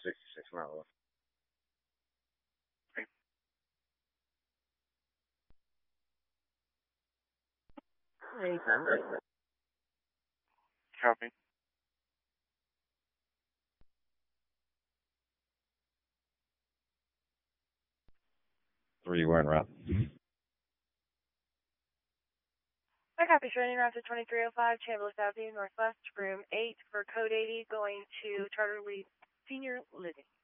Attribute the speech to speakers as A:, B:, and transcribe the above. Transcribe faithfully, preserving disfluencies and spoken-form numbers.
A: sixty-six miles. Anytime.
B: Copy.
C: Three, we're en route.
D: I copy, training route to twenty-three oh five, Chamberlain Avenue, Northwest, room eight for code eighty, going to Charter Lead Senior Living.